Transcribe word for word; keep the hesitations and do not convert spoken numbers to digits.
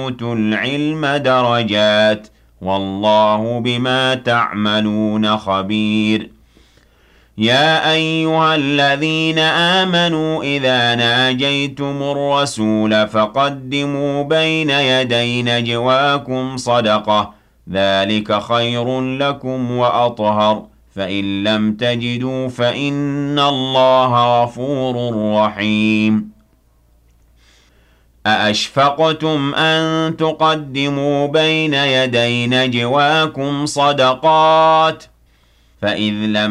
أُوتُوا الْعِلْمَ دَرَجَاتٍ وَاللَّهُ بِمَا تَعْمَلُونَ خَبِيرٌ يَا أَيُّهَا الَّذِينَ آمَنُوا إِذَا نَاجَيْتُمُ الرَّسُولَ فَقَدِّمُوا بَيْنَ يَدَيْ نَجْوَاكُمْ صَدَقَةً ذَلِكَ خَيْرٌ لَكُمْ وَأَطْهَرُ فَإِن لَّمْ تَجِدُوا فَإِنَّ اللَّهَ غَفُورٌ رَّحِيمٌ أَأَشْفَقْتُمْ أَن تُقَدِّمُوا بَيْنَ يَدَيْ نَجْوَاكُمْ صَدَقَاتٍ فَإِذْ لَمْ